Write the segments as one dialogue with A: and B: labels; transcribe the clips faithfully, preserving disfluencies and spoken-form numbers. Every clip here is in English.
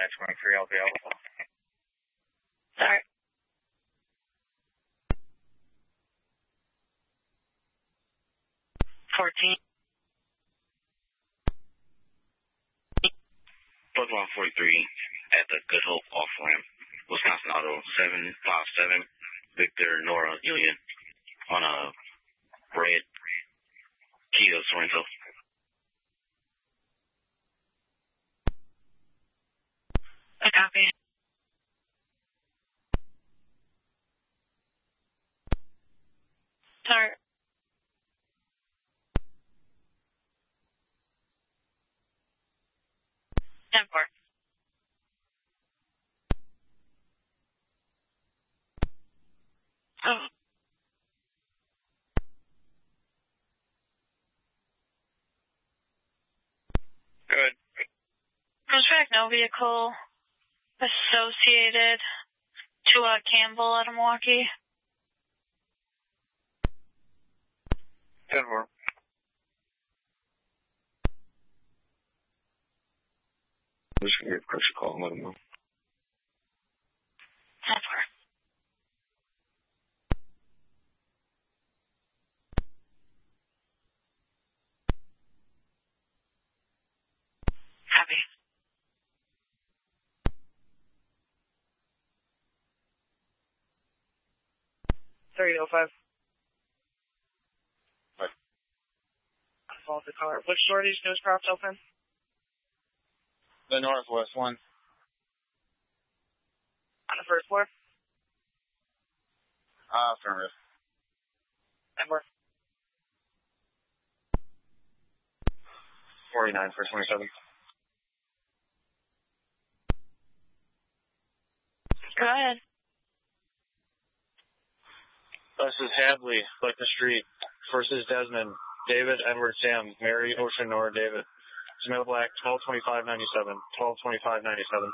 A: minutes, going three L P L.
B: Sorry. Fourteen.
C: Plus one forty-three at the Good Hope off ramp, Wisconsin Auto seven five seven, Victor Nora Union on a red Kia Sorento.
B: I copy. Start. ten four. Oh.
A: Good.
B: Contract no vehicle associated to uh, Campbell out of Milwaukee.
A: ten four.
C: I'm just going to give Chris a call and let him know.
B: ten four. Copy.
D: thirty oh five.
C: What?
D: I followed the car. Which store did those crops open?
A: The northwest one.
D: On the first floor?
A: Uh, affirmative.
D: Number?
A: forty-nine for twenty-seven.
B: Go ahead.
A: This is Hadley, like the street. First is Desmond. David, Edward, Sam. Mary, Ocean, Nora, David. Jamil Black, twelve twenty-five ninety-seven. twelve twenty-five ninety-seven.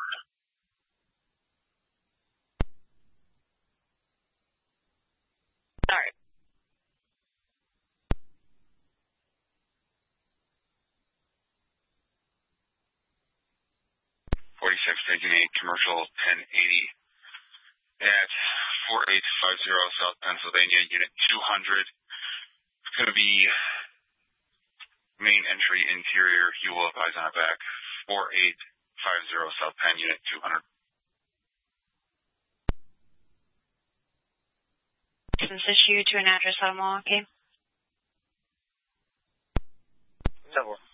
B: Sorry.
C: forty-six taking a commercial ten eighty at four eight five zero South Pennsylvania, unit two hundred. It's going to be main entry interior. He will have eyes on a back. four eight five zero South Penn, unit two hundred.
B: License issue to an address out of Milwaukee.
A: ten four.